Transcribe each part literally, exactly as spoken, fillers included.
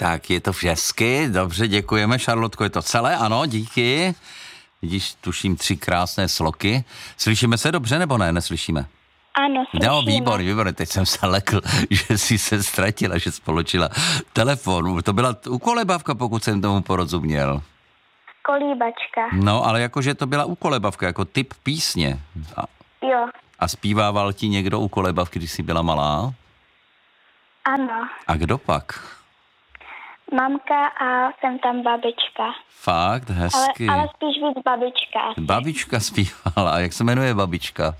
Tak je to hezky, dobře, děkujeme, Šarlotko, je to celé, ano, díky. Vidíš, tuším tři krásné sloky. Slyšíme se dobře, nebo ne, neslyšíme? Ano, slyšíme. No, výborně, výborně, teď jsem se lekl, že jsi se ztratila, že spoločila telefon. To byla ukolebavka, pokud jsem tomu porozuměl. Kolíbačka. No, ale jakože to byla ukolebavka, jako typ písně. A, Jo. a zpívával ti někdo ukolebavky, když jsi byla malá? Ano. A kdo pak? Mamka a jsem tam babička. Fakt, hezky. Ale, ale spíš víc babička. Babička zpívala. A jak se jmenuje babička?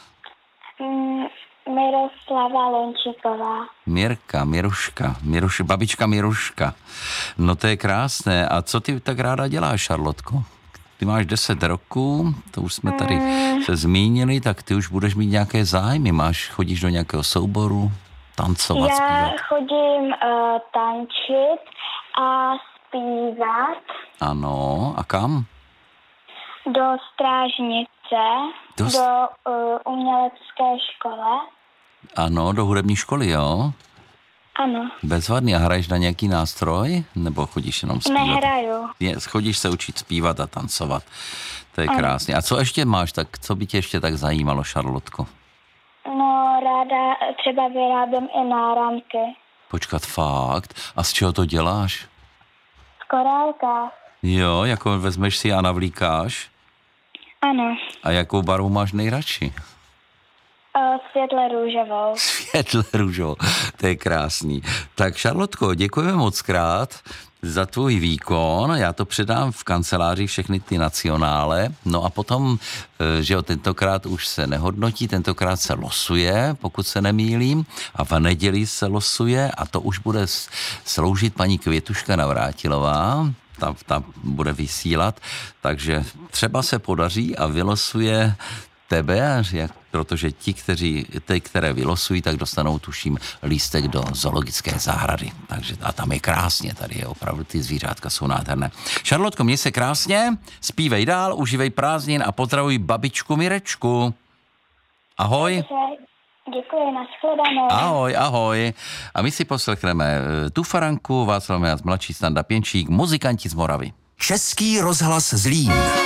Mm, Miroslava Lončíková. Mirka, Miruška, Miruš, babička Miruška. No to je krásné. A co ty tak ráda děláš, Šarlotko? Ty máš deset roků, to už jsme tady mm. se zmínili, tak ty už budeš mít nějaké zájmy. Máš, chodíš do nějakého souboru, tancovat, Já zpívat? chodím uh, tančit a zpívat Ano, a kam? do strážnice, Do do, s- do uh, umělecké škole. Ano, do hudební školy, jo? Ano, Bezvadný. A hraješ na nějaký nástroj? Nebo chodíš jenom zpívat? nehraju. Je, chodíš se učit zpívat a tancovat. To je Ano. krásně. A co ještě máš, tak co by tě ještě tak zajímalo, Šarlotko? No, ráda třeba vyrábím i náramky. Počkat, fakt? A z čeho to děláš? V korálkách. Jo, jako vezmeš si a navlíkáš? Ano, A jakou barvu máš nejradši? uh, světle růžovou. Světle růžovou. To je krásný. Tak Šarlotko, děkujeme moc krát za tvůj výkon. Já to předám v kanceláři všechny ty nacionále. No a potom, že jo, tentokrát už se nehodnotí, tentokrát se losuje, pokud se nemýlím. A v neděli se losuje a to už bude sloužit paní Květuška Navrátilová. Ta, ta bude vysílat. Takže třeba se podaří a vylosuje tebe, jak, protože ti, kteří, ty, které vylosují, tak dostanou, tuším, lístek do zoologické zahrady. Takže a tam je krásně, tady je opravdu, ty zvířátka jsou nádherné. Šarlotko, měj se krásně, zpívej dál, užívej prázdnin a pozdravuj babičku Mirečku. Ahoj. Dobře, děkuji, nashledanou. Ahoj, ahoj. A my si poslechneme tu faranku, Václav Mejac, mladší, Standa Pěnčík, muzikanti z Moravy. Český rozhlas Zlín.